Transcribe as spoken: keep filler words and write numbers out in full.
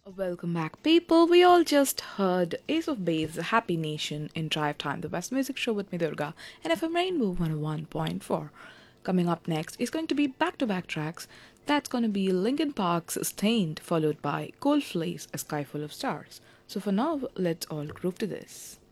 Welcome back, people. We all just heard Ace of Base, Happy Nation in Drive Time, the best music show with me, Durga, and F M Rainbow one oh one point four. Coming up next is going to be back to back tracks. That's going to be Linkin Park's Stained, followed by Coldplay's A Sky Full of Stars. So for now, let's all groove to this.